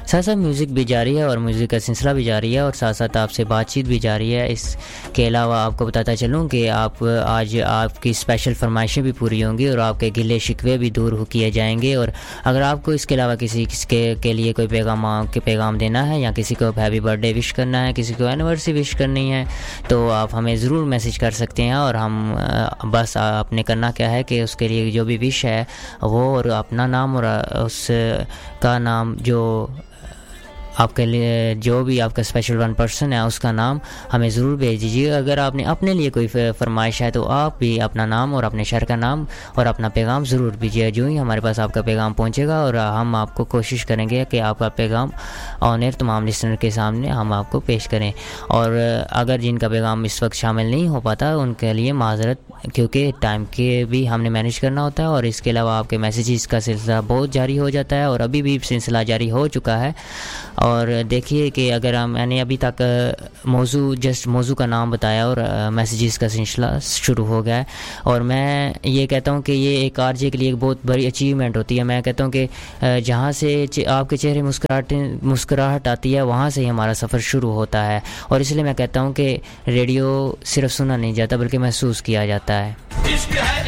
ساتھ ساتھ میوزک بھی جاری ہے اور میوزک کا سلسلہ بھی جاری ہے، اور ساتھ ساتھ آپ سے بات چیت بھی جاری ہے۔ اس کے علاوہ آپ کو بتاتا چلوں کہ آج آپ کی اسپیشل فرمائشیں بھی پوری ہوں گی اور آپ کے گلے شکوے بھی دور کیے جائیں گے۔ اور اگر آپ کو اس کے علاوہ کسی کے لیے کوئی پیغام دینا ہے، یا کسی کو ہیپی برتھ ڈے وش کرنا ہے، کسی کو اینیورسری وش کرنی ہے، تو آپ ہمیں ضرور میسج کر سکتے ہیں، اور ہم بس آپ نے کرنا کیا ہے کہ اس کے لیے جو بھی وش ہے وہ، اور اپنا نام اور اس کا نام، جو آپ کے لیے جو بھی آپ کا اسپیشل ون پرسن ہے اس کا نام ہمیں ضرور بھیج دیجیے۔ اگر آپ نے اپنے لیے کوئی فرمائش ہے تو آپ بھی اپنا نام اور اپنے شہر کا نام اور اپنا پیغام ضرور بھیجیے۔ جو ہی ہمارے پاس آپ کا پیغام پہنچے گا، اور ہم آپ کو کوشش کریں گے کہ آپ کا پیغام آن ایئر تمام لسنر کے سامنے ہم آپ کو پیش کریں۔ اور اگر جن کا پیغام اس وقت شامل نہیں ہو پاتا ان کے لیے معذرت، کیونکہ ٹائم کے بھی ہم نے مینیج کرنا ہوتا ہے، اور اس کے علاوہ آپ کے میسیجز کا سلسلہ بہت جاری ہو جاتا ہے، اور ابھی بھی سلسلہ جاری ہو چکا ہے۔ اور دیکھیے کہ اگر میں نے ابھی تک موضوع کا نام بتایا اور میسیجز کا سلسلہ شروع ہو گیا ہے، اور میں یہ کہتا ہوں کہ یہ ایک آر جے کے لیے ایک بہت بڑی اچیومنٹ ہوتی ہے۔ میں کہتا ہوں کہ جہاں سے آپ کے چہرے مسکراہٹ آتی ہے وہاں سے ہی ہمارا سفر شروع ہوتا ہے، اور اس لیے میں کہتا ہوں کہ ریڈیو صرف سنا نہیں جاتا بلکہ محسوس کیا جاتا ہے۔